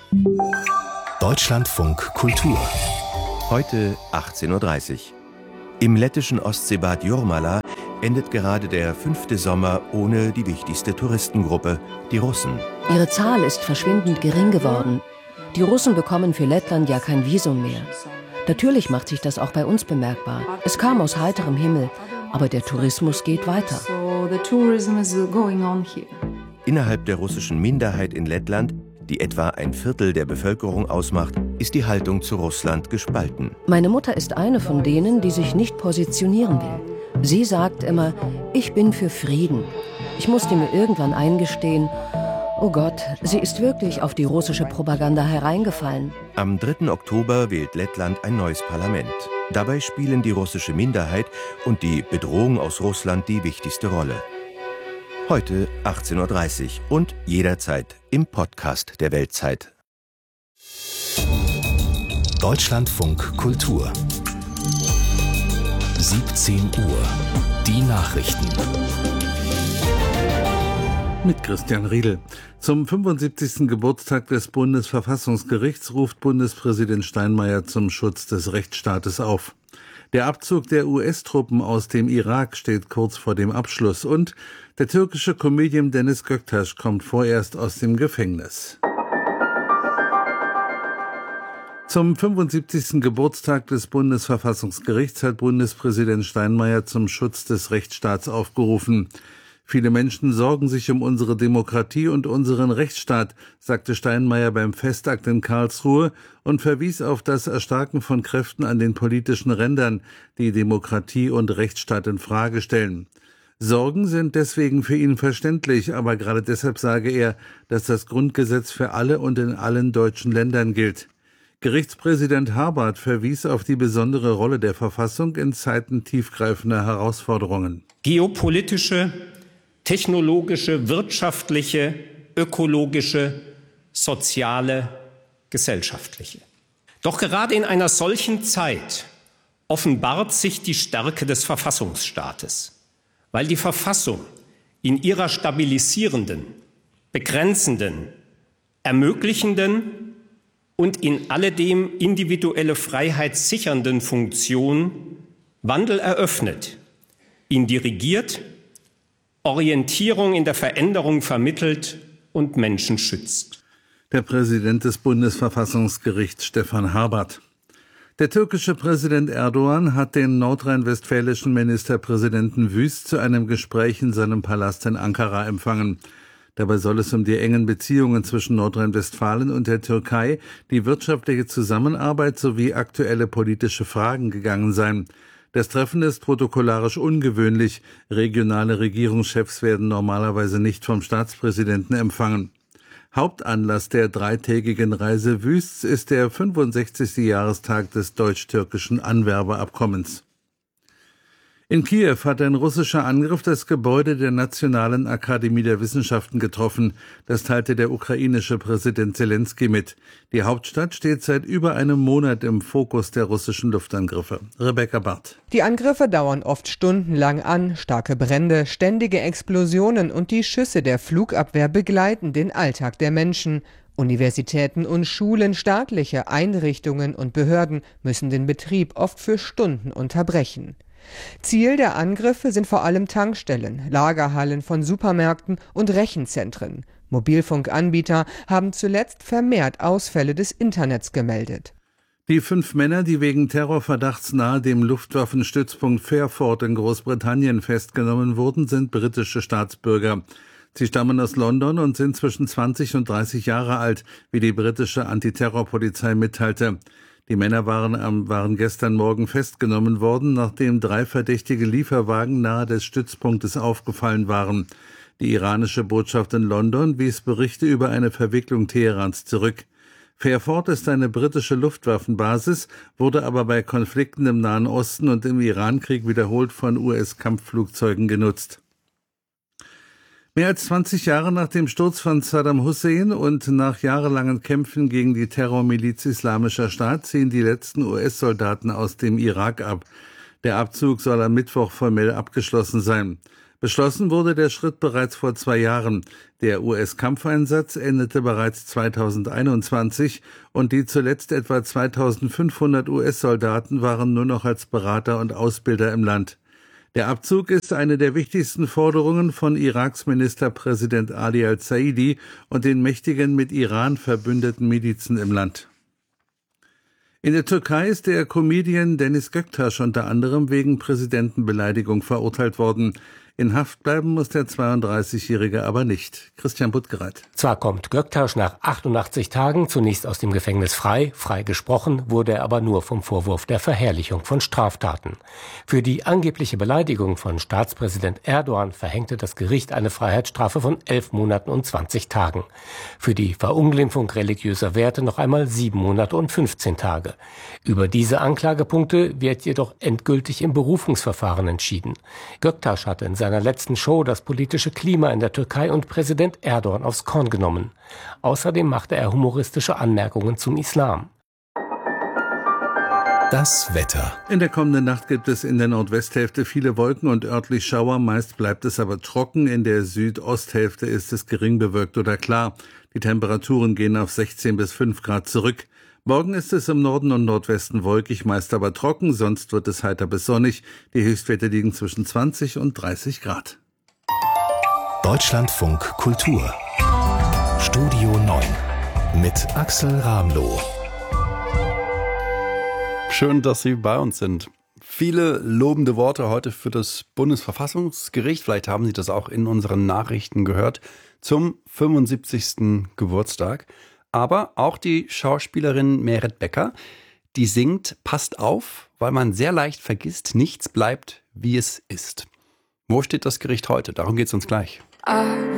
Deutschlandfunk Kultur. Heute 18:30 Uhr. Im lettischen Ostseebad Jurmala endet gerade der 5. Sommer ohne die wichtigste Touristengruppe, die Russen. Ihre Zahl ist verschwindend gering geworden. Die Russen bekommen für Lettland ja kein Visum mehr. Natürlich macht sich das auch bei uns bemerkbar. Es kam aus heiterem Himmel, aber der Tourismus geht weiter. Innerhalb der russischen Minderheit in Lettland, die etwa ein Viertel der Bevölkerung ausmacht, ist die Haltung zu Russland gespalten. Meine Mutter ist eine von denen, die sich nicht positionieren will. Sie sagt immer, ich bin für Frieden. Ich musste mir irgendwann eingestehen, oh Gott, sie ist wirklich auf die russische Propaganda hereingefallen. Am 3. Oktober wählt Lettland ein neues Parlament. Dabei spielen die russische Minderheit und die Bedrohung aus Russland die wichtigste Rolle. Heute 18:30 Uhr und jederzeit im Podcast der Weltzeit. Deutschlandfunk Kultur. 17 Uhr. Die Nachrichten. Mit Christian Riedel. Zum 75. Geburtstag des Bundesverfassungsgerichts ruft Bundespräsident Steinmeier zum Schutz des Rechtsstaates auf. Der Abzug der US-Truppen aus dem Irak steht kurz vor dem Abschluss und der türkische Comedian Deniz Göktaş kommt vorerst aus dem Gefängnis. Zum 75. Geburtstag des Bundesverfassungsgerichts hat Bundespräsident Steinmeier zum Schutz des Rechtsstaats aufgerufen. Viele Menschen sorgen sich um unsere Demokratie und unseren Rechtsstaat, sagte Steinmeier beim Festakt in Karlsruhe und verwies auf das Erstarken von Kräften an den politischen Rändern, die Demokratie und Rechtsstaat in Frage stellen. Sorgen sind deswegen für ihn verständlich, aber gerade deshalb sage er, dass das Grundgesetz für alle und in allen deutschen Ländern gilt. Gerichtspräsident Habart verwies auf die besondere Rolle der Verfassung in Zeiten tiefgreifender Herausforderungen. Geopolitische, technologische, wirtschaftliche, ökologische, soziale, gesellschaftliche. Doch gerade in einer solchen Zeit offenbart sich die Stärke des Verfassungsstaates, weil die Verfassung in ihrer stabilisierenden, begrenzenden, ermöglichenden und in alledem individuelle Freiheit sichernden Funktion Wandel eröffnet, ihn dirigiert, Orientierung in der Veränderung vermittelt und Menschen schützt. Der Präsident des Bundesverfassungsgerichts Stefan Habart. Der türkische Präsident Erdogan hat den nordrhein-westfälischen Ministerpräsidenten Wüst zu einem Gespräch in seinem Palast in Ankara empfangen. Dabei soll es um die engen Beziehungen zwischen Nordrhein-Westfalen und der Türkei, die wirtschaftliche Zusammenarbeit sowie aktuelle politische Fragen gegangen sein. Das Treffen ist protokollarisch ungewöhnlich. Regionale Regierungschefs werden normalerweise nicht vom Staatspräsidenten empfangen. Hauptanlass der dreitägigen Reise Wüsts ist der 65. Jahrestag des deutsch-türkischen Anwerbeabkommens. In Kiew hat ein russischer Angriff das Gebäude der Nationalen Akademie der Wissenschaften getroffen. Das teilte der ukrainische Präsident Selenskyj mit. Die Hauptstadt steht seit über einem Monat im Fokus der russischen Luftangriffe. Rebecca Barth. Die Angriffe dauern oft stundenlang an. Starke Brände, ständige Explosionen und die Schüsse der Flugabwehr begleiten den Alltag der Menschen. Universitäten und Schulen, staatliche Einrichtungen und Behörden müssen den Betrieb oft für Stunden unterbrechen. Ziel der Angriffe sind vor allem Tankstellen, Lagerhallen von Supermärkten und Rechenzentren. Mobilfunkanbieter haben zuletzt vermehrt Ausfälle des Internets gemeldet. Die 5 Männer, die wegen Terrorverdachts nahe dem Luftwaffenstützpunkt Fairford in Großbritannien festgenommen wurden, sind britische Staatsbürger. Sie stammen aus London und sind zwischen 20 und 30 Jahre alt, wie die britische Antiterrorpolizei mitteilte. Die Männer waren gestern Morgen festgenommen worden, nachdem 3 verdächtige Lieferwagen nahe des Stützpunktes aufgefallen waren. Die iranische Botschaft in London wies Berichte über eine Verwicklung Teherans zurück. Fairford ist eine britische Luftwaffenbasis, wurde aber bei Konflikten im Nahen Osten und im Irankrieg wiederholt von US-Kampfflugzeugen genutzt. Mehr als 20 Jahre nach dem Sturz von Saddam Hussein und nach jahrelangen Kämpfen gegen die Terrormiliz Islamischer Staat ziehen die letzten US-Soldaten aus dem Irak ab. Der Abzug soll am Mittwoch formell abgeschlossen sein. Beschlossen wurde der Schritt bereits vor 2 Jahren. Der US-Kampfeinsatz endete bereits 2021 und die zuletzt etwa 2500 US-Soldaten waren nur noch als Berater und Ausbilder im Land. Der Abzug ist eine der wichtigsten Forderungen von Iraks Ministerpräsident Ali al-Zaidi und den mächtigen mit Iran verbündeten Milizen im Land. In der Türkei ist der Comedian Deniz Göktaş unter anderem wegen Präsidentenbeleidigung verurteilt worden. In Haft bleiben muss der 32-Jährige aber nicht. Christian Buttgereit. Zwar kommt Göktaş nach 88 Tagen zunächst aus dem Gefängnis frei gesprochen wurde er aber nur vom Vorwurf der Verherrlichung von Straftaten. Für die angebliche Beleidigung von Staatspräsident Erdogan verhängte das Gericht eine Freiheitsstrafe von 11 Monaten und 20 Tagen. Für die Verunglimpfung religiöser Werte noch einmal 7 Monate und 15 Tage. Über diese Anklagepunkte wird jedoch endgültig im Berufungsverfahren entschieden. Göktaş hatte in seiner letzten Show das politische Klima in der Türkei und Präsident Erdogan aufs Korn genommen. Außerdem machte er humoristische Anmerkungen zum Islam. Das Wetter. In der kommenden Nacht gibt es in der Nordwesthälfte viele Wolken und örtlich Schauer. Meist bleibt es aber trocken. In der Südosthälfte ist es gering bewölkt oder klar. Die Temperaturen gehen auf 16 bis 5 Grad zurück. Morgen ist es im Norden und Nordwesten wolkig, meist aber trocken. Sonst wird es heiter bis sonnig. Die Höchstwerte liegen zwischen 20 und 30 Grad. Deutschlandfunk Kultur. Studio 9 mit Axel Ramloh. Schön, dass Sie bei uns sind. Viele lobende Worte heute für das Bundesverfassungsgericht. Vielleicht haben Sie das auch in unseren Nachrichten gehört. Zum 75. Geburtstag. Aber auch die Schauspielerin Meret Becker, die singt "Passt auf", weil man sehr leicht vergisst, nichts bleibt, wie es ist. Wo steht das Gericht heute? Darum geht es uns gleich.